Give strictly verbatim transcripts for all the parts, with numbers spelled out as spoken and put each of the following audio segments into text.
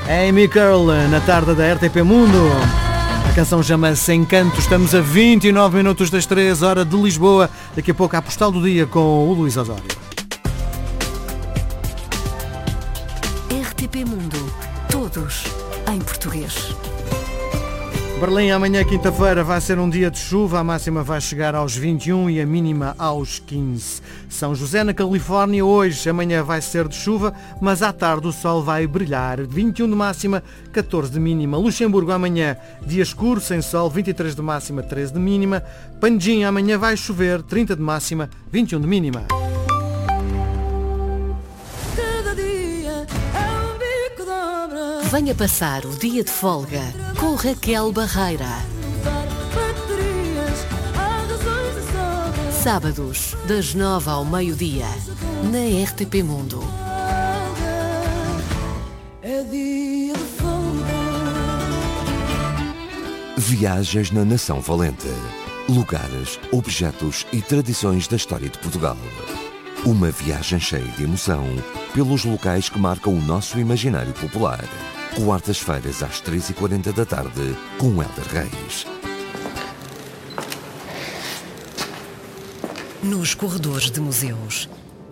Amy Curl, na tarde da R T P Mundo. A canção chama-se Encanto. Estamos a vinte e nove minutos das três, hora de Lisboa. Daqui a pouco a postal do dia com o Luís Osório. R T P Mundo. Todos em português. Berlim, amanhã, quinta-feira, vai ser um dia de chuva. A máxima vai chegar aos vinte e um e a mínima aos quinze. São José, na Califórnia, hoje, amanhã vai ser de chuva, mas à tarde o sol vai brilhar. vinte e um de máxima, catorze de mínima. Luxemburgo, amanhã, dia escuro, sem sol, vinte e três de máxima, treze de mínima. Panjim, amanhã vai chover, trinta de máxima, vinte e um de mínima. Venha passar o dia de folga com Raquel Barreira. Sábados, das nove ao meio-dia, na R T P Mundo. Viagens na Nação Valente. Lugares, objetos e tradições da história de Portugal. Uma viagem cheia de emoção pelos locais que marcam o nosso imaginário popular. Quartas-feiras às três e quarenta da tarde, com Hélder Reis. Nos corredores de museus.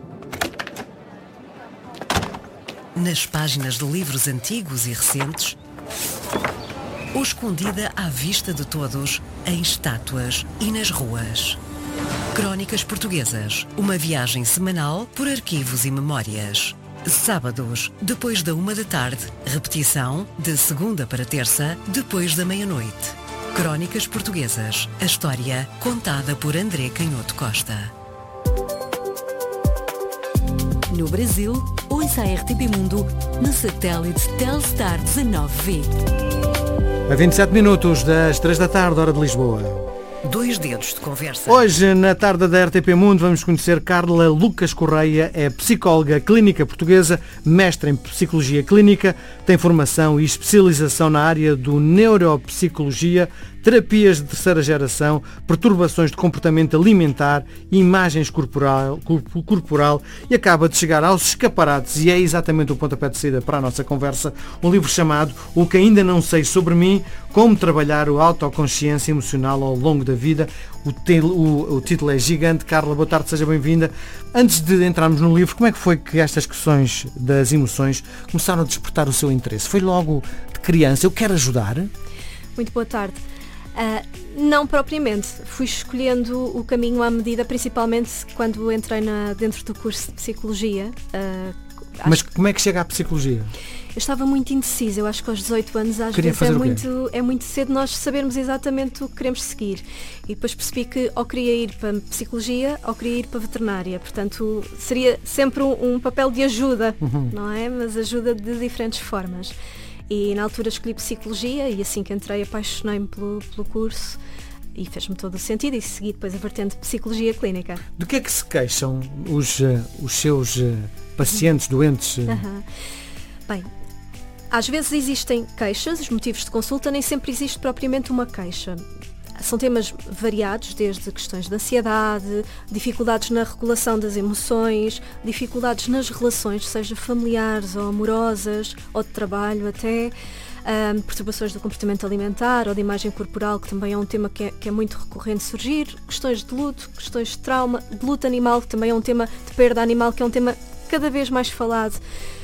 Nas páginas de livros antigos e recentes. Ou escondida à vista de todos, em estátuas e nas ruas. Crónicas Portuguesas. Uma viagem semanal por arquivos e memórias. Sábados, depois da uma da tarde. Repetição, de segunda para terça, depois da meia-noite. Crónicas Portuguesas. A história contada por André Canhoto Costa. No Brasil, ouça a R T P Mundo no satélite Telstar dezanove V. A vinte e sete minutos das três da tarde, hora de Lisboa. Dois dedos de conversa. Hoje, na tarde da R T P Mundo, vamos conhecer Carla Lucas Correia, é psicóloga clínica portuguesa, mestre em psicologia clínica, tem formação e especialização na área do neuropsicologia, terapias de terceira geração, perturbações de comportamento alimentar, imagens corporal, corporal e acaba de chegar aos escaparates, e é exatamente o pontapé de saída para a nossa conversa, um livro chamado O que ainda não sei sobre mim, como trabalhar a autoconsciência emocional ao longo da vida. O, te, o, o título é gigante. Carla, boa tarde, seja bem-vinda. Antes de entrarmos no livro, como é que foi que estas questões das emoções começaram a despertar o seu interesse? Foi logo de criança, eu quero ajudar? Muito boa tarde. Uh, não propriamente, fui escolhendo o caminho à medida, principalmente quando entrei na, dentro do curso de Psicologia. Uh, Mas como é que chega à Psicologia? Eu estava muito indecisa, eu acho que aos dezoito anos às Queria vezes é muito, é muito cedo nós sabermos exatamente o que queremos seguir. E depois percebi que ou queria ir para Psicologia ou queria ir para Veterinária, portanto seria sempre um, um papel de ajuda, uhum. não é? Mas ajuda de diferentes formas. E na altura escolhi Psicologia e assim que entrei apaixonei-me pelo, pelo curso e fez-me todo o sentido e segui depois a vertente de Psicologia Clínica. Do que é que se queixam os, uh, os seus uh, pacientes, doentes? Uh... Uhum. Bem, às vezes existem queixas, os motivos de consulta, nem sempre existe propriamente uma queixa. São temas variados, desde questões de ansiedade, dificuldades na regulação das emoções, dificuldades nas relações, seja familiares ou amorosas, ou de trabalho até, um, perturbações do comportamento alimentar ou de imagem corporal, que também é um tema que é, que é muito recorrente surgir, questões de luto, questões de trauma, de luto animal, que também é um tema de perda animal, que é um tema cada vez mais falado.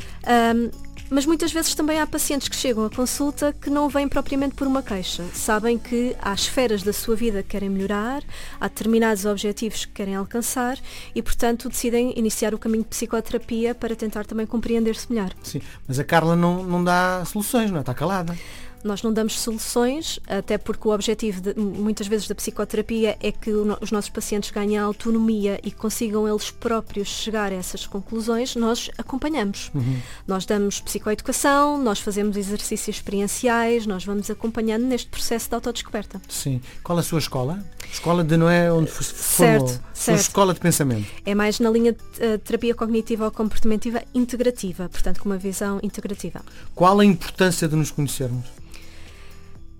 Um, Mas muitas vezes também há pacientes que chegam à consulta que não vêm propriamente por uma queixa. Sabem que há esferas da sua vida que querem melhorar, há determinados objetivos que querem alcançar e, portanto, decidem iniciar o caminho de psicoterapia para tentar também compreender-se melhor. Sim, mas a Carla não, não dá soluções, não é? Está calada. Nós não damos soluções, até porque o objetivo de, muitas vezes da psicoterapia é que o, os nossos pacientes ganhem autonomia e consigam eles próprios chegar a essas conclusões. Nós acompanhamos. Uhum. Nós damos psicoeducação, nós fazemos exercícios experienciais, nós vamos acompanhando neste processo de autodescoberta. Sim. Qual a sua escola? Escola de não é onde se formou? Certo, sua certo. Escola de pensamento? É mais na linha de uh, terapia cognitiva ou comportativa integrativa, portanto com uma visão integrativa. Qual a importância de nos conhecermos?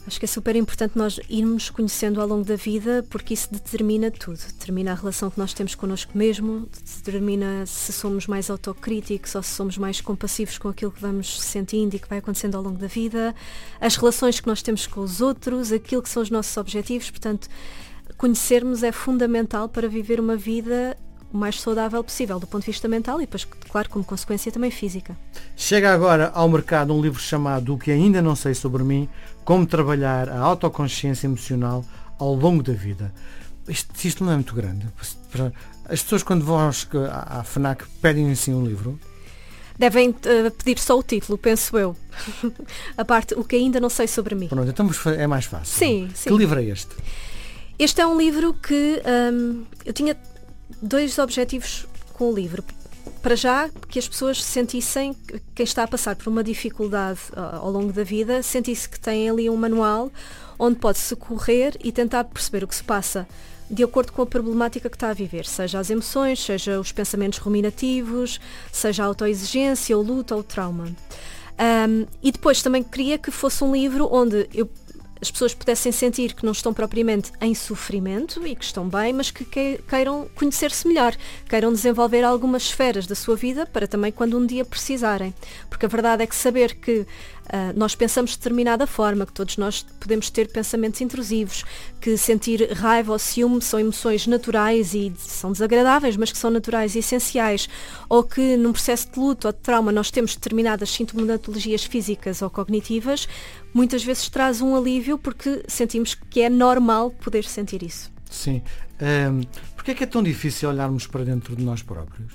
Acho que é super importante nós irmos conhecendo ao longo da vida, porque isso determina tudo. Determina a relação que nós temos connosco mesmo, determina se somos mais autocríticos ou se somos mais compassivos com aquilo que vamos sentindo e que vai acontecendo ao longo da vida, as relações que nós temos com os outros, aquilo que são os nossos objetivos. Portanto, conhecermos é fundamental para viver uma vida o mais saudável possível do ponto de vista mental e depois, claro, como consequência também física. Chega agora ao mercado um livro chamado O que ainda não sei sobre mim, como trabalhar a autoconsciência emocional ao longo da vida. Isto, isto não é muito grande. As pessoas quando vão à FNAC pedem assim um livro? Devem uh, pedir só o título, penso eu. A parte O que ainda não sei sobre mim. Pronto, então é mais fácil. Sim, sim. Que livro é este? Este é um livro que um, eu tinha dois objetivos com o livro. Para já, que as pessoas sentissem, quem está a passar por uma dificuldade uh, ao longo da vida, sentisse que tem ali um manual onde pode socorrer e tentar perceber o que se passa de acordo com a problemática que está a viver, seja as emoções, seja os pensamentos ruminativos, seja a autoexigência, o luto ou o trauma. Um, e depois também queria que fosse um livro onde eu as pessoas pudessem sentir que não estão propriamente em sofrimento e que estão bem, mas que queiram conhecer-se melhor, queiram desenvolver algumas esferas da sua vida para também quando um dia precisarem. Porque a verdade é que saber que Uh, nós pensamos de determinada forma, que todos nós podemos ter pensamentos intrusivos, que sentir raiva ou ciúme são emoções naturais e são desagradáveis, mas que são naturais e essenciais, ou que num processo de luto ou de trauma nós temos determinadas sintomatologias físicas ou cognitivas, muitas vezes traz um alívio porque sentimos que é normal poder sentir isso. Sim. Um, Porquê é que é tão difícil olharmos para dentro de nós próprios?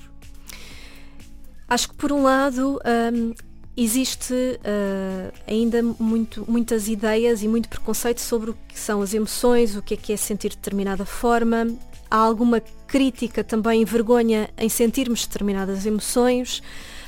Acho que por um lado um, existe uh, ainda muito, muitas ideias e muito preconceito sobre o que são as emoções, o que é que é sentir de determinada forma. Há alguma crítica também e vergonha em sentirmos determinadas emoções.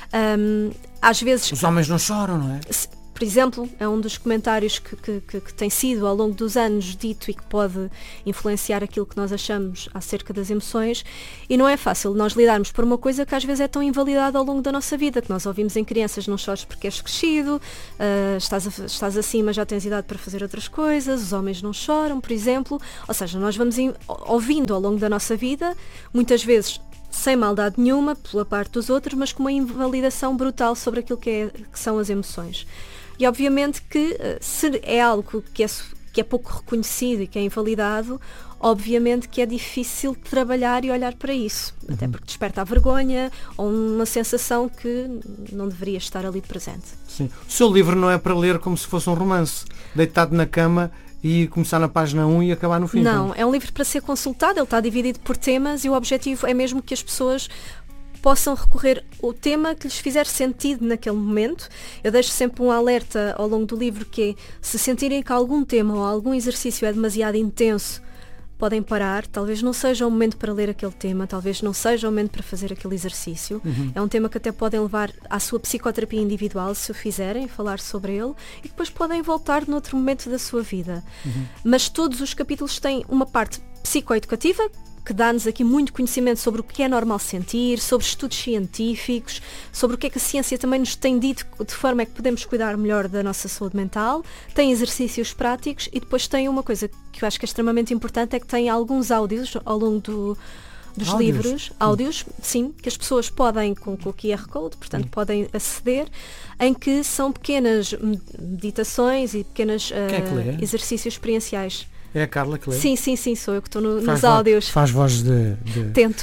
Um, às vezes... Os homens não choram, não é? Por exemplo, é um dos comentários que, que, que, que tem sido ao longo dos anos dito e que pode influenciar aquilo que nós achamos acerca das emoções, e não é fácil nós lidarmos por uma coisa que às vezes é tão invalidada ao longo da nossa vida, que nós ouvimos em crianças: não chores porque és crescido, uh, estás, a, estás acima, já tens idade para fazer outras coisas, os homens não choram, por exemplo. Ou seja, nós vamos in, ouvindo ao longo da nossa vida, muitas vezes sem maldade nenhuma pela parte dos outros, mas com uma invalidação brutal sobre aquilo que, é, que são as emoções. E obviamente que se é algo que é, que é pouco reconhecido e que é invalidado, obviamente que é difícil trabalhar e olhar para isso, uhum. Até porque desperta a vergonha ou uma sensação que não deveria estar ali presente. Sim. O seu livro não é para ler como se fosse um romance, deitado na cama e começar na página um e acabar no fim. Não, é um livro para ser consultado, ele está dividido por temas e o objetivo é mesmo que as pessoas possam recorrer ao tema que lhes fizer sentido naquele momento. Eu deixo sempre um alerta ao longo do livro que é, se sentirem que algum tema ou algum exercício é demasiado intenso, podem parar, talvez não seja o momento para ler aquele tema, talvez não seja o momento para fazer aquele exercício. Uhum. É um tema que até podem levar à sua psicoterapia individual, se o fizerem, falar sobre ele, e depois podem voltar noutro momento da sua vida. Uhum. Mas todos os capítulos têm uma parte psicoeducativa, que dá-nos aqui muito conhecimento sobre o que é normal sentir, sobre estudos científicos, sobre o que é que a ciência também nos tem dito, de forma é que podemos cuidar melhor da nossa saúde mental. Tem exercícios práticos e depois tem uma coisa que eu acho que é extremamente importante, é que tem alguns áudios ao longo do, dos áudios. livros, áudios, sim, que as pessoas podem, com, com o Q R Code, portanto, sim, podem aceder, em que são pequenas meditações e pequenos uh, é exercícios experienciais. É a Carla que lê? Sim, sim, sim, sou eu que estou no, nos áudios. Faz voz de... de... Tento.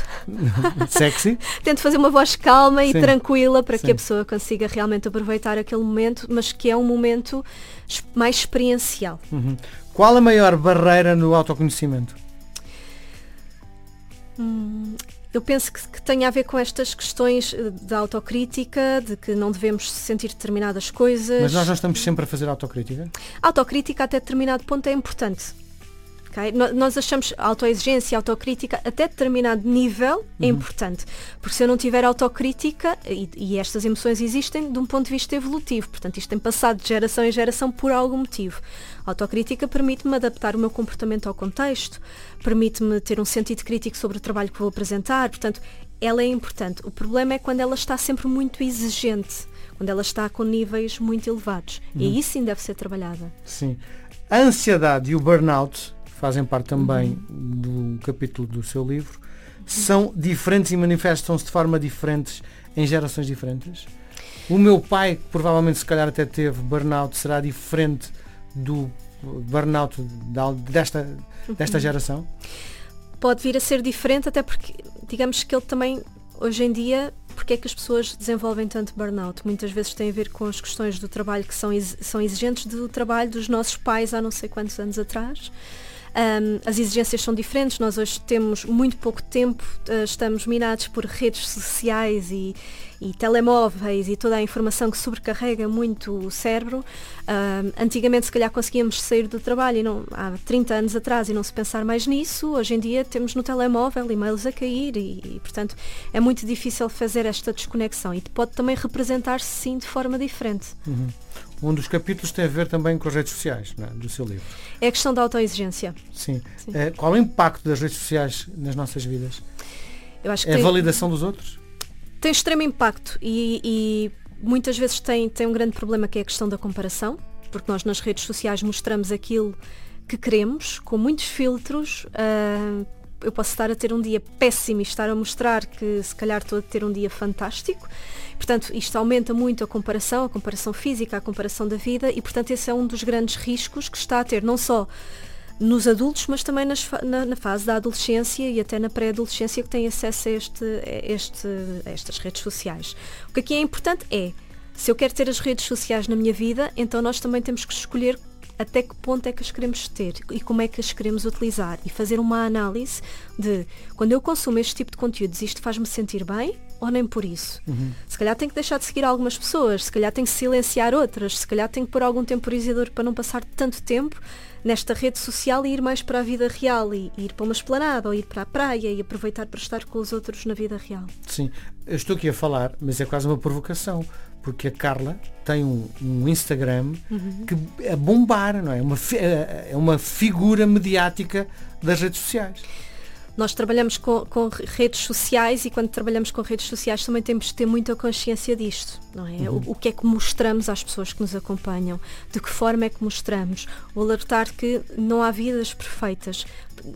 Sexy? Tento fazer uma voz calma e sim, tranquila para sim, que a pessoa consiga realmente aproveitar aquele momento, mas que é um momento mais experiencial. Uhum. Qual a maior barreira no autoconhecimento? Hum, eu penso que, que tem a ver com estas questões da autocrítica, de que não devemos sentir determinadas coisas. Mas nós não estamos sempre a fazer autocrítica? A autocrítica até determinado ponto é importante. Okay? Nós achamos a autoexigência, a autocrítica até determinado nível é uhum. importante, porque se eu não tiver autocrítica, e, e estas emoções existem de um ponto de vista evolutivo, portanto isto tem passado de geração em geração por algum motivo. A autocrítica permite-me adaptar o meu comportamento ao contexto, permite-me ter um sentido crítico sobre o trabalho que vou apresentar, portanto ela é importante. O problema é quando ela está sempre muito exigente, quando ela está com níveis muito elevados, uhum. e aí sim deve ser trabalhada. Sim. A ansiedade e o burnout, que fazem parte também uhum. do capítulo do seu livro, são diferentes e manifestam-se de forma diferentes em gerações diferentes. O meu pai, que provavelmente se calhar até teve burnout, será diferente do burnout desta, desta geração? Pode vir a ser diferente, até porque, digamos que ele também, hoje em dia, porque é que as pessoas desenvolvem tanto burnout? Muitas vezes tem a ver com as questões do trabalho que são, são exigentes do trabalho dos nossos pais há não sei quantos anos atrás. Um, as exigências são diferentes, nós hoje temos muito pouco tempo, uh, estamos minados por redes sociais e, e telemóveis e toda a informação que sobrecarrega muito o cérebro. Um, antigamente se calhar conseguíamos sair do trabalho e não, há trinta anos atrás e não se pensar mais nisso. Hoje em dia temos no telemóvel e-mails a cair e, e portanto é muito difícil fazer esta desconexão e pode também representar-se sim de forma diferente. Uhum. Um dos capítulos tem a ver também com as redes sociais, não é? Do seu livro. É a questão da autoexigência. Sim. Sim. Uh, qual é o impacto das redes sociais nas nossas vidas? Eu acho que é tem, a validação dos outros? Tem extremo impacto e, e muitas vezes tem, tem um grande problema que é a questão da comparação, porque nós nas redes sociais mostramos aquilo que queremos, com muitos filtros. Uh, eu posso estar a ter um dia péssimo e estar a mostrar que se calhar estou a ter um dia fantástico. Portanto, isto aumenta muito a comparação, a comparação física, a comparação da vida e, portanto, esse é um dos grandes riscos que está a ter, não só nos adultos, mas também nas, na, na fase da adolescência e até na pré-adolescência que têm acesso a, este, a, este, a estas redes sociais. O que aqui é importante é, se eu quero ter as redes sociais na minha vida, então nós também temos que escolher até que ponto é que as queremos ter e como é que as queremos utilizar e fazer uma análise de quando eu consumo este tipo de conteúdos, isto faz-me sentir bem ou nem por isso. Uhum. Se calhar tenho que deixar de seguir algumas pessoas, se calhar tenho que silenciar outras, se calhar tenho que pôr algum temporizador para não passar tanto tempo nesta rede social e ir mais para a vida real e ir para uma esplanada ou ir para a praia e aproveitar para estar com os outros na vida real. Sim, eu estou aqui a falar, mas é quase uma provocação, porque a Carla tem um, um Instagram uhum. que é bombar, não é? Uma, é uma figura mediática das redes sociais. Nós trabalhamos com, com redes sociais e quando trabalhamos com redes sociais também temos de ter muita consciência disto, não é? Uhum. O, o que é que mostramos às pessoas que nos acompanham, de que forma é que mostramos, o alertar que não há vidas perfeitas.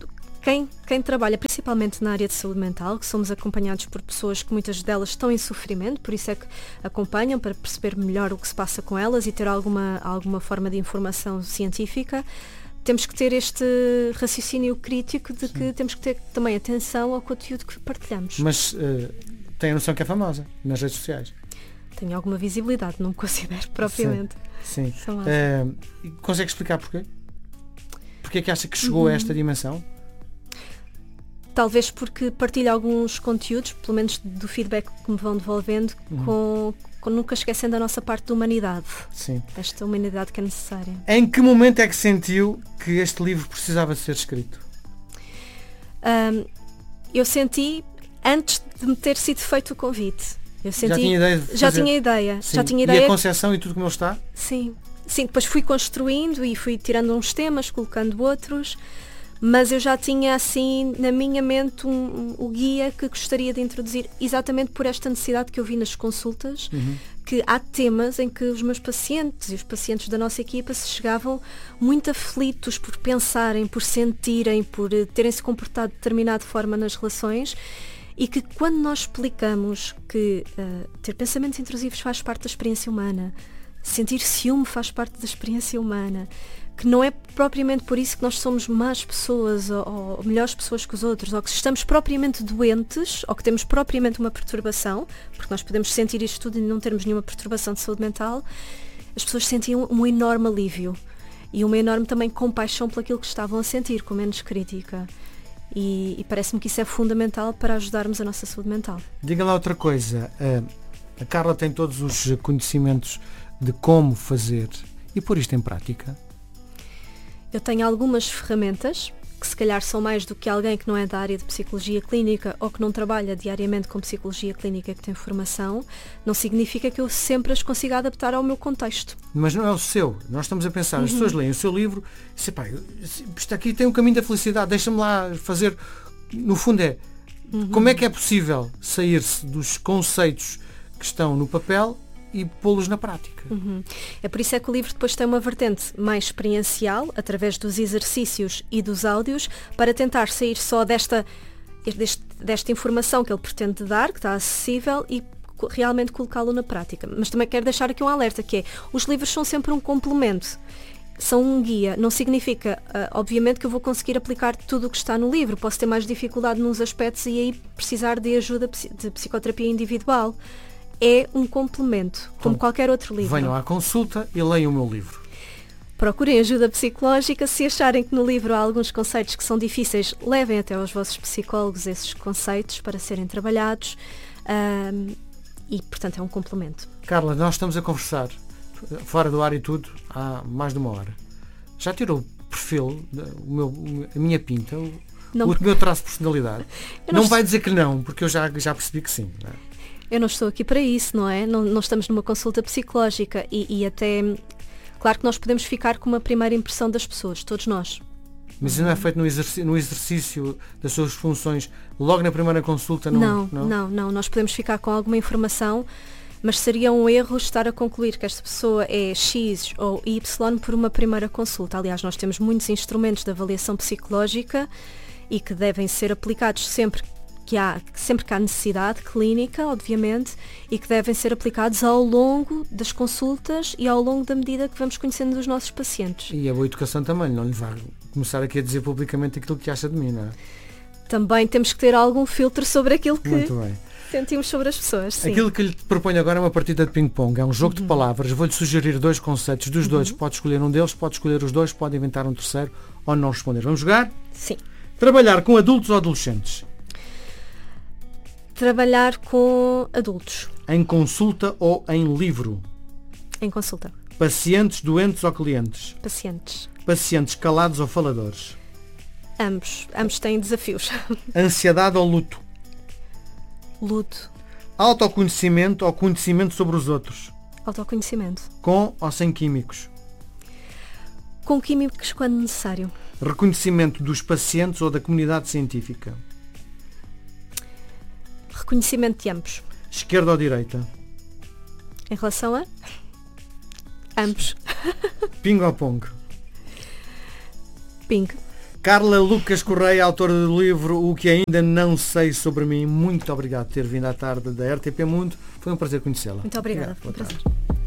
Quem, quem trabalha principalmente na área de saúde mental, que somos acompanhados por pessoas que muitas delas estão em sofrimento, por isso é que acompanham para perceber melhor o que se passa com elas e ter alguma, alguma forma de informação científica, temos que ter este raciocínio crítico de que Sim. temos que ter também atenção ao conteúdo que partilhamos. Mas uh, tem a noção que é famosa nas redes sociais? Tenho alguma visibilidade, não me considero propriamente. Sim. Sim. Uh, consegue explicar porquê? Porquê é que acha que chegou uhum. a esta dimensão? Talvez porque partilho alguns conteúdos, pelo menos do feedback que me vão devolvendo, uhum. com, com nunca esquecendo a nossa parte da humanidade. Sim. Esta humanidade que é necessária. Em que momento é que sentiu que este livro precisava de ser escrito? Um, eu senti antes de me ter sido feito o convite. Eu senti, já tinha ideia de já fazer... tinha ideia. Sim. Já tinha ideia. E a concepção e tudo como ele está? Sim. Sim, depois fui construindo e fui tirando uns temas, colocando outros. Mas eu já tinha assim na minha mente um, um, o guia que gostaria de introduzir exatamente por esta necessidade que eu vi nas consultas, uhum. que há temas em que os meus pacientes e os pacientes da nossa equipa se chegavam muito aflitos por pensarem, por sentirem, por uh, terem se comportado de determinada forma nas relações e que quando nós explicamos que uh, ter pensamentos intrusivos faz parte da experiência humana, sentir ciúme faz parte da experiência humana, que não é propriamente por isso que nós somos más pessoas ou, ou melhores pessoas que os outros, ou que estamos propriamente doentes, ou que temos propriamente uma perturbação, porque nós podemos sentir isto tudo e não termos nenhuma perturbação de saúde mental, as pessoas sentiam um enorme alívio e uma enorme também compaixão por aquilo que estavam a sentir, com menos crítica. E, e parece-me que isso é fundamental para ajudarmos a nossa saúde mental. Diga lá outra coisa, a Carla tem todos os conhecimentos de como fazer e pôr isto em prática? Eu tenho algumas ferramentas que se calhar são mais do que alguém que não é da área de psicologia clínica ou que não trabalha diariamente com psicologia clínica que tem formação, não significa que eu sempre as consiga adaptar ao meu contexto. Mas não é o seu. Nós estamos a pensar, uhum. as pessoas leem o seu livro e dizem, pá, isto aqui tem um caminho da felicidade, deixa-me lá fazer. No fundo é, uhum. como é que é possível sair-se dos conceitos que estão no papel e pô-los na prática. Uhum. É por isso é que o livro depois tem uma vertente mais experiencial, através dos exercícios e dos áudios, para tentar sair só desta, deste, desta informação que ele pretende dar, que está acessível, e realmente colocá-lo na prática. Mas também quero deixar aqui um alerta, que é, os livros são sempre um complemento. São um guia, não significa, uh, obviamente, que eu vou conseguir aplicar tudo o que está no livro. Posso ter mais dificuldade nos aspectos e aí precisar de ajuda de psicoterapia individual. É um complemento, como então, qualquer outro livro. Venham à consulta e leiam o meu livro. Procurem ajuda psicológica. Se acharem que no livro há alguns conceitos que são difíceis, levem até aos vossos psicólogos esses conceitos para serem trabalhados. Um, e, portanto, é um complemento. Carla, nós estamos a conversar fora do ar e tudo há mais de uma hora. Já tirou o perfil, o meu, a minha pinta, o, não, o meu traço de personalidade? Não, não vai dizer que não, porque eu já, já percebi que sim. Não é? Eu não estou aqui para isso, não é? Não, não estamos numa consulta psicológica e, e até, claro que nós podemos ficar com uma primeira impressão das pessoas, todos nós. Mas isso não é feito no exercício, no exercício das suas funções logo na primeira consulta? Não, não, não, não, não. Nós podemos ficar com alguma informação, mas seria um erro estar a concluir que esta pessoa é X ou Y por uma primeira consulta. Aliás, nós temos muitos instrumentos de avaliação psicológica e que devem ser aplicados sempre que há, sempre que há necessidade clínica, obviamente, e que devem ser aplicados ao longo das consultas e ao longo da medida que vamos conhecendo os nossos pacientes. E a boa educação também, não lhe vai começar aqui a dizer publicamente aquilo que acha de mim, não é? Também temos que ter algum filtro sobre aquilo que... Muito bem. Sentimos sobre as pessoas, sim. Aquilo que lhe proponho agora é uma partida de ping-pong. É um jogo uhum. de palavras. Vou-lhe sugerir dois conceitos. Dos uhum. dois, pode escolher um deles, pode escolher os dois, pode inventar um terceiro ou não responder. Vamos jogar? Sim. Trabalhar com adultos ou adolescentes? Trabalhar com adultos. Em consulta ou em livro? Em consulta. Pacientes, doentes ou clientes? Pacientes. Pacientes calados ou faladores? Ambos. Ambos têm desafios. Ansiedade ou luto? Luto. Autoconhecimento ou conhecimento sobre os outros? Autoconhecimento. Com ou sem químicos? Com químicos quando necessário. Reconhecimento dos pacientes ou da comunidade científica? Reconhecimento de ambos. Esquerda ou direita? Em relação a? Ambos. Ping ou pong? Ping. Carla Lucas Correia, autora do livro O que ainda não sei sobre mim. Muito obrigado por ter vindo à tarde da R T P Mundo. Foi um prazer conhecê-la. Muito obrigada. Foi um prazer.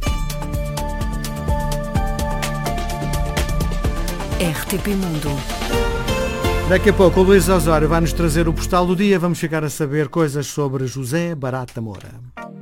R T P Mundo. Daqui a pouco o Luís Osório vai nos trazer o postal do dia. Vamos ficar a saber coisas sobre José Barata Moura.